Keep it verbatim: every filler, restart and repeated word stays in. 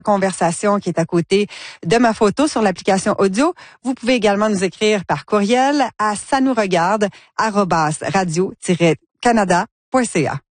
conversation qui est à côté de ma photo sur l'application audio. Vous pouvez également nous écrire par courriel à ça nous regarde arobase radio tiret canada point c a.